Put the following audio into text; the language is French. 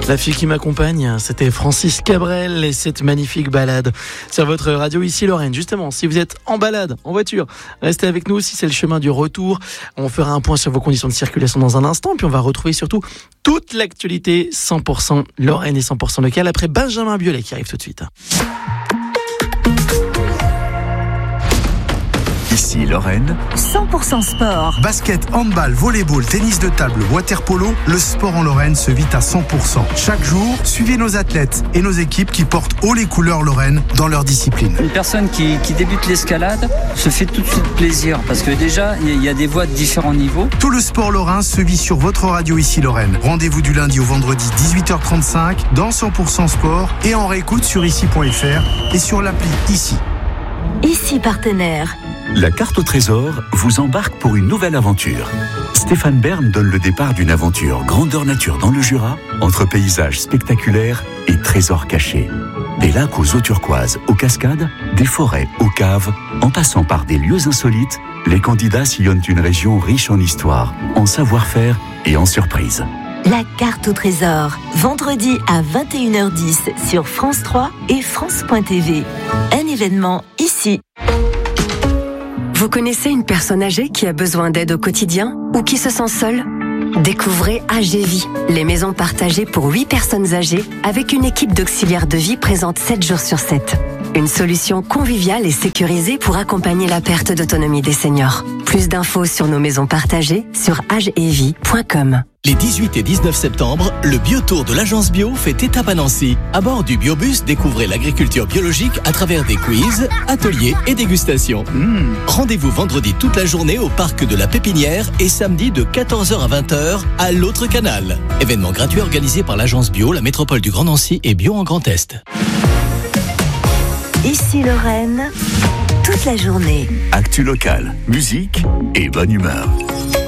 La fille qui m'accompagne, c'était Francis Cabrel et cette magnifique balade sur votre radio ici Lorraine. Justement, si vous êtes en balade, en voiture, restez avec nous si c'est le chemin du retour. On fera un point sur vos conditions de circulation dans un instant, puis on va retrouver surtout toute l'actualité 100% Lorraine et 100% locale après Benjamin Biolay qui arrive tout de suite. Ici Lorraine, 100% sport. Basket, handball, volleyball, tennis de table, water-polo, le sport en Lorraine se vit à 100%. Chaque jour, suivez nos athlètes et nos équipes qui portent haut les couleurs Lorraine dans leur discipline. Une personne qui débute l'escalade se fait tout de suite plaisir parce que déjà, il y a des voies de différents niveaux. Tout le sport lorrain se vit sur votre radio ici Lorraine. Rendez-vous du lundi au vendredi 18h35 dans 100% sport et en réécoute sur ici.fr et sur l'appli Ici. Ici partenaire. la carte au trésor vous embarque pour une nouvelle aventure. Stéphane Bern donne le départ d'une aventure grandeur nature dans le Jura, entre paysages spectaculaires et trésors cachés. Des lacs aux eaux turquoises, aux cascades, des forêts, aux caves, en passant par des lieux insolites, les candidats sillonnent une région riche en histoire, en savoir-faire et en surprises. La carte au trésor, vendredi à 21h10 sur France 3 et France.tv. Un événement ici. Vous connaissez une personne âgée qui a besoin d'aide au quotidien ou qui se sent seule ? Découvrez AGVie, les maisons partagées pour 8 personnes âgées avec une équipe d'auxiliaires de vie présente 7 jours sur 7. Une solution conviviale et sécurisée pour accompagner la perte d'autonomie des seniors. Plus d'infos sur nos maisons partagées sur agevie.com. Les 18 et 19 septembre, le Biotour de l'Agence Bio fait étape à Nancy. À bord du Biobus, découvrez l'agriculture biologique à travers des quiz, ateliers et dégustations. Rendez-vous vendredi toute la journée au parc de la Pépinière et samedi de 14h à 20h à l'autre canal. Événement gratuit organisé par l'Agence Bio, la métropole du Grand Nancy et Bio en Grand Est. Ici Lorraine, toute la journée. Actu locale, musique et bonne humeur.